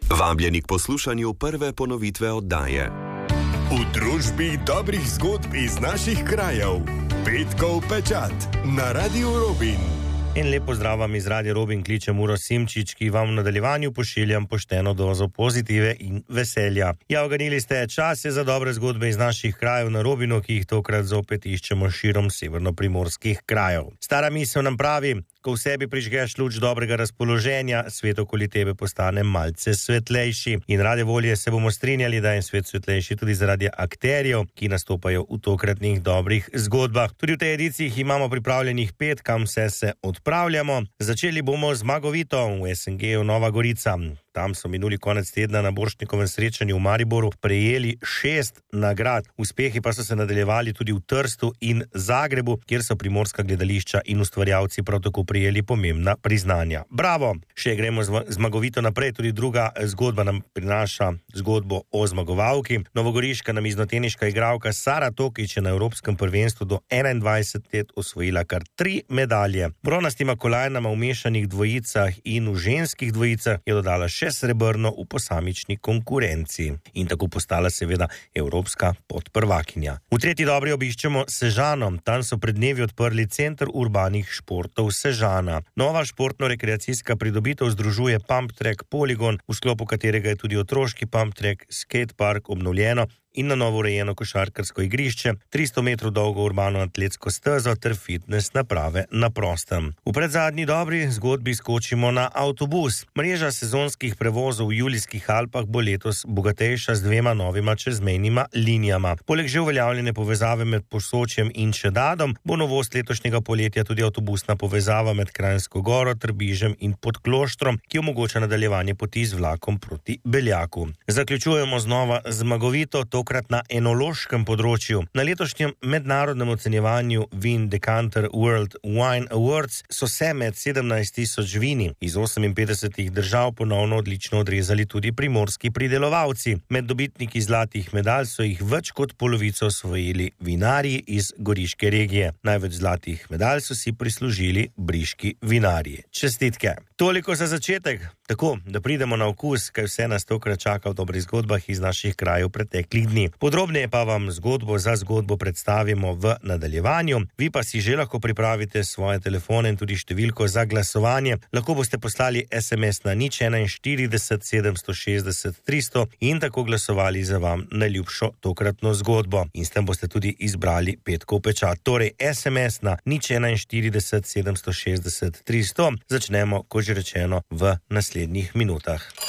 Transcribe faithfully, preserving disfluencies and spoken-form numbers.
Vabljeni k poslušanju prve ponovitve oddaje. V družbi dobrih zgodb iz naših krajev. Petkov pečat na Radiu Robin. In lepo zdrav vam iz Radia Robin, kličem Uro Simčič, ki vam v nadaljevanju pošiljam pošteno dozo pozitive in veselja. Ja, oganili ste, čas je za dobre zgodbe iz naših krajev na Robinu, ki jih tokrat zopet iščemo širom severno-primorskih krajev. Stara misel nam pravi, ko v sebi prižgeš luč dobrega razpoloženja, svet okoli tebe postane malce svetlejši. In rade volje se bomo strinjali, da je svet svetlejši tudi zaradi akterjev, ki nastopajo v tokratnih dobrih zgodbah. Tudi v tej ediciji jih imamo pripravljenih pet, kam vse se odpravljamo. Začeli bomo zmagovito v es en ge-u Nova Gorica. Tam so minuli konec tedna na Borštnikovem srečanju v Mariboru prejeli šest nagrad. Uspehi pa so se nadaljevali tudi v Trstu in Zagrebu, kjer so primorska gledališča in ustvarjalci prav tako prejeli pomembna priznanja. Bravo! Še gremo zmagovito naprej, tudi druga zgodba nam prinaša zgodbo o zmagovalki. Novogoriška namiznoteniška igralka Sara Tokič je na Evropskem prvenstvu do enaindvajset let osvojila kar tri medalje. Bronastima kolajnama v mešanih dvojicah in v ženskih dvojicah je dodala še srebrno v posamični konkurenci in tako postala seveda evropska podprvakinja. V tretji dobri obiščemo Sežano. Tam so pred dnevi odprli Center urbanih športov Sežana. Nova športno-rekreacijska pridobitev združuje Pump Track Poligon, v sklopu katerega je tudi otroški Pump Track Skate Park obnovljeno in na novo urejeno košarkarsko igrišče, tristo metrov dolgo urbano atletsko stezo ter fitness naprave na prostem. V predzadnji dobri zgodbi skočimo na avtobus. Mreža sezonskih prevozov v Julijskih Alpah bo letos bogatejša z dvema novima čezmejnima linijama. Poleg že uveljavljene povezave med Posočjem in Čedadom bo novost letošnjega poletja tudi avtobusna povezava med Kranjsko Goro, Trbižem in Podkloštrom, ki omogoča nadaljevanje poti z vlakom proti Beljaku. Zaključujemo znova zmagovito, tokrat na enološkem področju. Na letošnjem mednarodnem ocenjevanju Vin Decanter World Wine Awards so se med sedemnajst tisoč vini iz oseminpetdesetih držav ponovno odlično odrezali tudi primorski pridelovalci. Med dobitniki zlatih medalj so jih več kot polovico osvojili vinarji iz goriške regije. Največ zlatih medalj so si prislužili briški vinarji. Čestitke! Toliko za začetek, tako da pridemo na okus, kaj vse nas tokrat čaka v dobrih zgodbah iz naših krajev preteklih dni. Podrobneje pa vam zgodbo za zgodbo predstavimo v nadaljevanju. Vi pa si že lahko pripravite svoje telefone in tudi številko za glasovanje. Lahko boste poslali es em es na nič enainštirideset sedemsto šestdeset tristo in tako glasovali za vam najljubšo tokratno zgodbo. In s tem boste tudi izbrali petkov pečat. Torej es em es na nič enainštirideset sedemsto šestdeset tristo. Začnemo, kot že rečeno, v naslednjih minutah.